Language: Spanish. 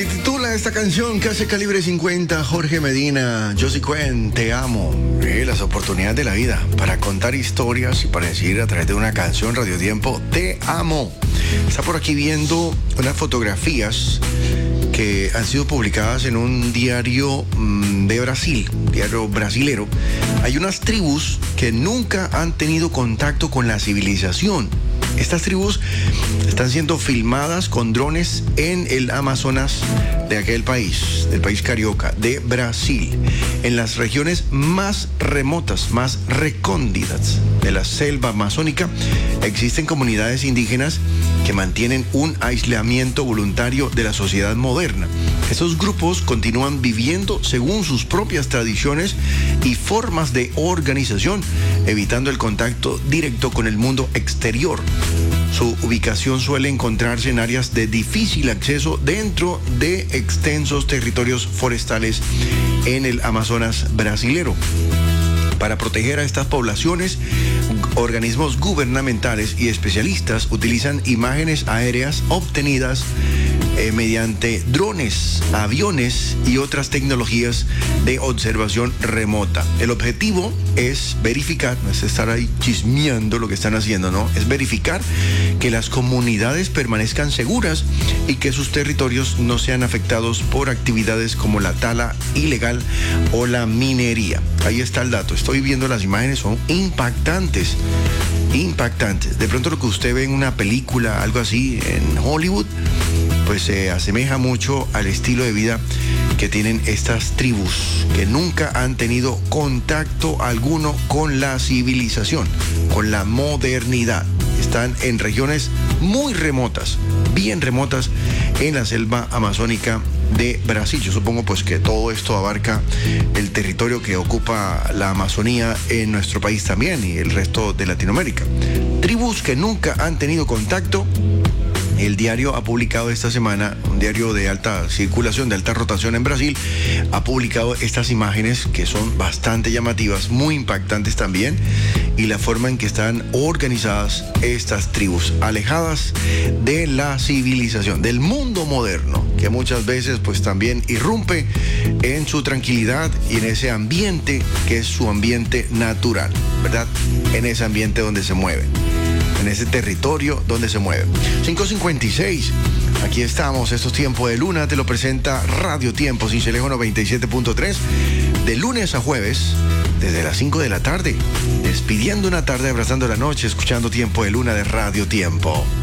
Titula esta canción que hace Calibre 50, Jorge Medina, Josie Cuen, Te amo. Las oportunidades de la vida para contar historias y para decir a través de una canción Radio Tiempo, Te amo. Está por aquí viendo unas fotografías que han sido publicadas en un diario de Brasil, diario brasilero. Hay unas tribus que nunca han tenido contacto con la civilización. Estas tribus están siendo filmadas con drones en el Amazonas de aquel país, del país carioca, de Brasil, en las regiones más remotas, más recónditas de la selva amazónica. Existen comunidades indígenas que mantienen un aislamiento voluntario de la sociedad moderna. Estos grupos continúan viviendo según sus propias tradiciones y formas de organización, evitando el contacto directo con el mundo exterior. Su ubicación suele encontrarse en áreas de difícil acceso dentro de extensos territorios forestales en el Amazonas brasilero. Para proteger a estas poblaciones, organismos gubernamentales y especialistas utilizan imágenes aéreas obtenidas mediante drones, aviones y otras tecnologías de observación remota. El objetivo es verificar, no es estar ahí chismeando lo que están haciendo, ¿no? Es verificar que las comunidades permanezcan seguras y que sus territorios no sean afectados por actividades como la tala ilegal o la minería. Ahí está el dato. Estoy viendo las imágenes, son impactantes. Impactantes. De pronto lo que usted ve en una película, algo así, en Hollywood, pues se asemeja mucho al estilo de vida que tienen estas tribus, que nunca han tenido contacto alguno con la civilización, con la modernidad. Están en regiones muy remotas, bien remotas, en la selva amazónica de Brasil. Yo supongo pues que todo esto abarca el territorio que ocupa la Amazonía en nuestro país también y el resto de Latinoamérica. Tribus que nunca han tenido contacto. El diario ha publicado esta semana, un diario de alta circulación, de alta rotación en Brasil, ha publicado estas imágenes que son bastante llamativas, muy impactantes también, y la forma en que están organizadas estas tribus, alejadas de la civilización, del mundo moderno, que muchas veces pues también irrumpe en su tranquilidad y en ese ambiente que es su ambiente natural, ¿verdad? En ese ambiente donde se mueven, en ese territorio donde se mueven. 5:56, aquí estamos, esto es Tiempo de Luna, te lo presenta Radio Tiempo, Sincelejo 97.3, de lunes a jueves, desde las 5 de la tarde, despidiendo una tarde, abrazando la noche, escuchando Tiempo de Luna de Radio Tiempo.